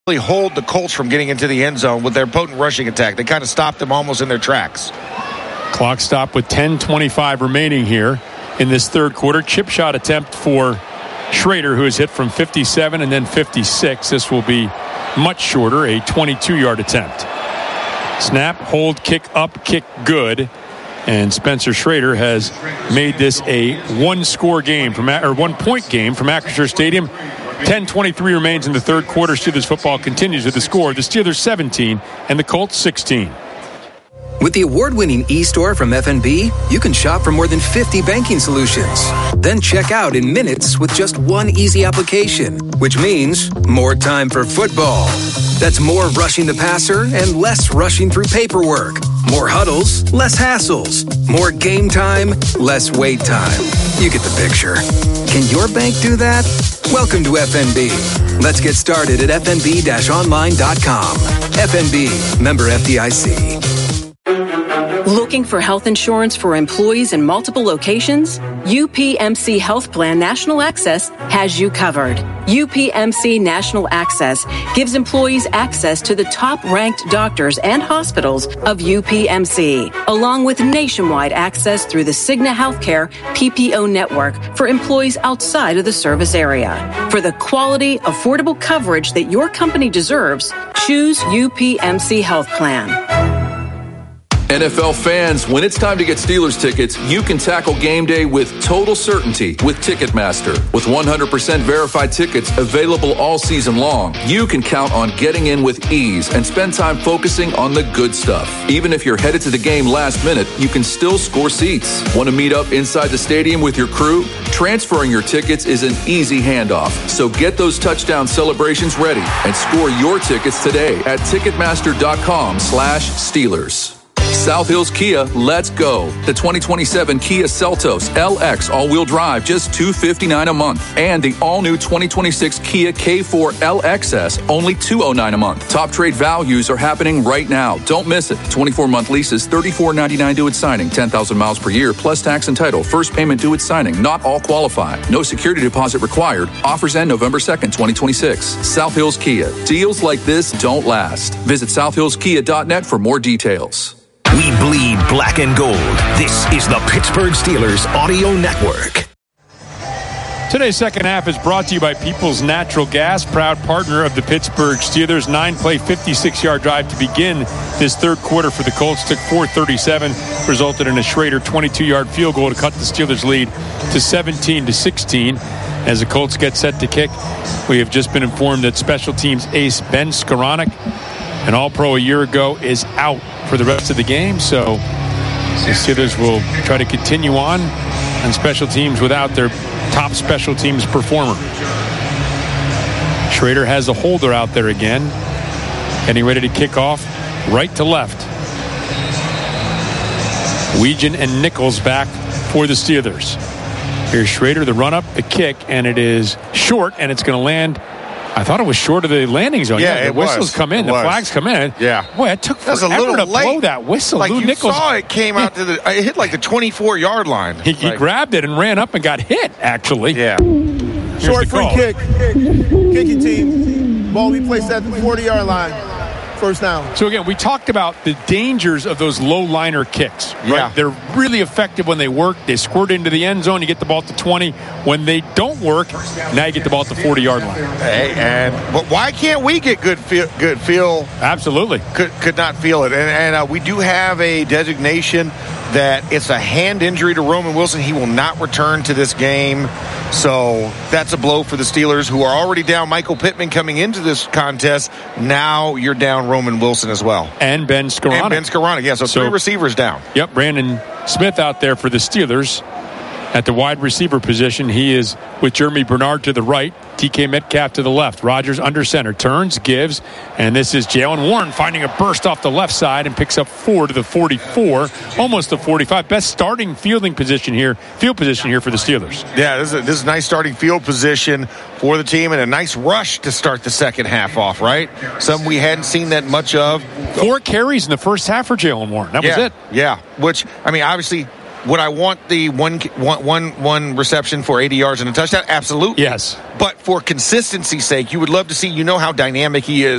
hold the Colts from getting into the end zone with their potent rushing attack. They kind of stopped them almost in their tracks. Clock stop with 10:25 remaining here in this third quarter. Chip shot attempt for Schrader, who is hit from 57 and then 56. This will be much shorter, a 22-yard attempt. Snap, hold, kick up, kick good. And Spencer Schrader has made this a one-point game from Acrisure Stadium. 10:23 remains in the third quarter. Steelers football continues with the score. The Steelers 17 and the Colts 16. With the award-winning eStore from FNB, you can shop for more than 50 banking solutions. Then check out in minutes with just one easy application, which means more time for football. That's more rushing the passer and less rushing through paperwork. More huddles, less hassles. More game time, less wait time. You get the picture. Can your bank do that? Welcome to FNB. Let's get started at fnb-online.com. FNB, member FDIC. Looking for health insurance for employees in multiple locations? UPMC Health Plan National Access has you covered. UPMC National Access gives employees access to the top-ranked doctors and hospitals of UPMC, along with nationwide access through the Cigna Healthcare PPO network for employees outside of the service area. For the quality, affordable coverage that your company deserves, choose UPMC Health Plan. NFL fans, when it's time to get Steelers tickets, you can tackle game day with total certainty with Ticketmaster. With 100% verified tickets available all season long, you can count on getting in with ease and spend time focusing on the good stuff. Even if you're headed to the game last minute, you can still score seats. Want to meet up inside the stadium with your crew? Transferring your tickets is an easy handoff. So get those touchdown celebrations ready and score your tickets today at Ticketmaster.com/Steelers. South Hills Kia, let's go. The 2027 Kia Seltos LX all-wheel drive, just $259 a month. And the all-new 2026 Kia K4 LXS, only $209 a month. Top trade values are happening right now. Don't miss it. 24-month leases, $34.99 due at signing, 10,000 miles per year, plus tax and title. First payment due at signing. Not all qualify. No security deposit required. Offers end November 2nd, 2026. South Hills Kia. Deals like this don't last. Visit southhillskia.net for more details. We bleed black and gold. This is the Pittsburgh Steelers Audio Network. Today's second half is brought to you by Peoples Natural Gas, proud partner of the Pittsburgh Steelers. 9-play, 56-yard drive to begin this third quarter for the Colts. Took 4:37, resulted in a Schrader 22-yard field goal to cut the Steelers' lead to 17-16. As the Colts get set to kick, we have just been informed that special teams ace Ben Skowronek, an All-Pro a year ago, is out for the rest of the game. So the Steelers will try to continue on special teams without their top special teams performer. Schrader has a holder out there again. Getting ready to kick off right to left. Weegan and Nichols back for the Steelers. Here's Schrader, the run up, the kick, and it is short, and it's going to land. I thought it was short of the landing zone. Yeah, the whistles come in. The flags come in. Yeah. Boy, it took forever to blow that whistle. Like Lou you Nichols saw it came out to the – it hit like the 24-yard line. He grabbed it and ran up and got hit, actually. Yeah. Short free kick. Kicking team. Ball we placed at the 40-yard line. First down. So, again, we talked about the dangers of those low-liner kicks. Right? Yeah. They're really effective when they work. They squirt into the end zone. You get the ball at the 20. When they don't work, now you get the ball at the 40-yard line. Hey, but why can't we get good feel? Absolutely. Could not feel it. And we do have a designation that it's a hand injury to Roman Wilson. He will not return to this game. So that's a blow for the Steelers, who are already down Michael Pittman coming into this contest. Now you're down Roman Wilson as well. And Ben Skowronek. Yeah, so three receivers down. Yep, Brandon Smith out there for the Steelers. At the wide receiver position, he is with Jeremy Bernard to the right, DK Metcalf to the left. Rodgers under center, turns, gives, and this is Jaylen Warren finding a burst off the left side and picks up 4 to the 44, almost the 45. Best starting field position here for the Steelers. Yeah, this is a nice starting field position for the team, and a nice rush to start the second half off, right? Something we hadn't seen that much of. 4 carries in the first half for Jaylen Warren. That was it. Yeah, which, I mean, obviously, Would I want the one reception for 80 yards and a touchdown? Absolutely. Yes. But for consistency's sake, you would love to see, how dynamic he is